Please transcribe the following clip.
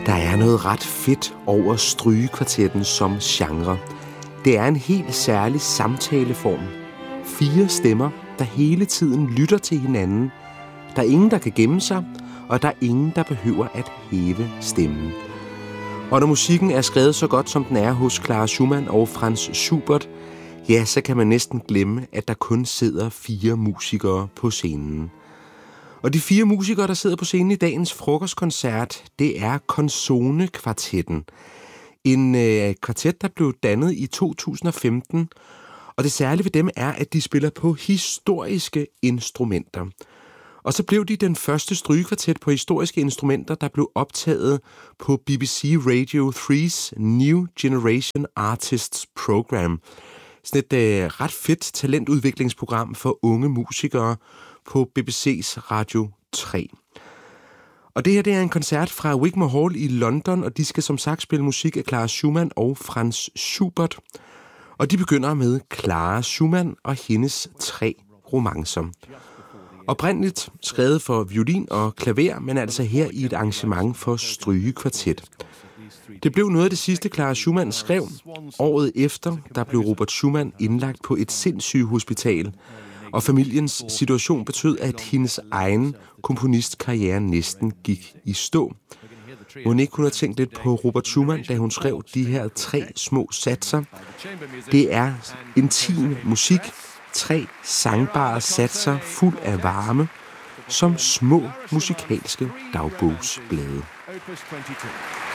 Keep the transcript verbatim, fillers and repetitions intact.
Der er noget ret fedt over strygekvartetten som genre. Det er en helt særlig samtaleform. Fire stemmer, der hele tiden lytter til hinanden. Der er ingen, der kan gemme sig, og der er ingen, der behøver at hæve stemmen. Og når musikken er skrevet så godt, som den er hos Clara Schumann og Franz Schubert, ja, så kan man næsten glemme, at der kun sidder fire musikere på scenen. Og de fire musikere, der sidder på scenen i dagens frokostkoncert, det er Consone-kvartetten. En øh, kvartet, der blev dannet i to tusind og femten, og det særlige ved dem er, at de spiller på historiske instrumenter. Og så blev de den første strygekvartet på historiske instrumenter, der blev optaget på B B C Radio tre's New Generation Artists Program. Sådan et øh, ret fedt talentudviklingsprogram for unge musikere på B B C's Radio tre. Og det her det er en koncert fra Wigmore Hall i London, og de skal som sagt spille musik af Clara Schumann og Franz Schubert. Og de begynder med Clara Schumann og hendes tre romancer. Oprindeligt skrevet for violin og klaver, men altså her i et arrangement for strygekvartet. Det blev noget af det sidste, Clara Schumann skrev. Året efter, der blev Robert Schumann indlagt på et sindssygehospital, og familiens situation betød, at hendes egen komponistkarriere næsten gik i stå. Hun ikke kunne have tænkt lidt på Robert Schumann, da hun skrev de her tre små satser. Det er intim musik, tre sangbare satser fuld af varme, som små musikalske dagbogsblade.